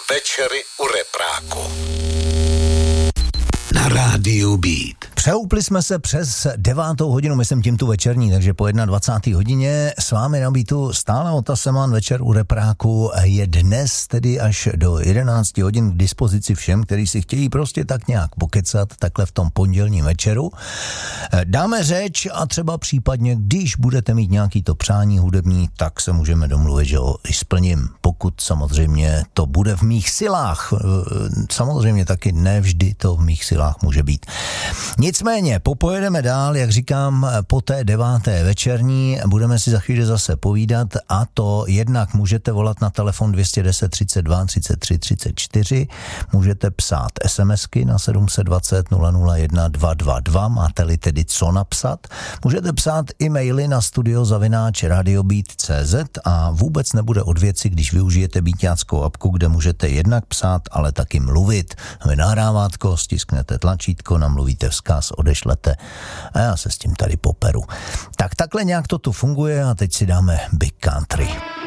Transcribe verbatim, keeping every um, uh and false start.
Večery u repráku. Na rádiu Beat. Přehoupli jsme se přes devátou hodinu, myslím tím tu večerní, takže po dvacáté hodině s vámi na Beatu stále Ota Semán. Večer u repráku je dnes tedy až do jedenácti hodin k dispozici všem, kteří si chtějí prostě tak nějak pokecat takhle v tom pondělním večeru. Dáme řeč a třeba případně, když budete mít nějaký to přání hudební, tak se můžeme domluvit, že ho i splním, pokud samozřejmě to bude v mých silách. Samozřejmě taky ne vždy to v mých silách může být. Nicméně, popojedeme dál, jak říkám, po té deváté večerní, budeme si za chvíli zase povídat, a to jednak můžete volat na telefon dvě stě deset třicet dva třicet tři třicet čtyři, můžete psát SMSky na sedm set dvacet nula nula jedna dva dva dva, máte-li tedy co napsat, můžete psát e-maily na studio zavináč radiobeat tečka cé zet a vůbec nebude od věci, když využijete beatáckou apku, kde můžete jednak psát, ale taky mluvit. Vy nahrávátko, stisknete tlačítko, namluvíte vzkaz, odešlete a já se s tím tady poperu. Tak takhle nějak to tu funguje a teď si dáme Big Country.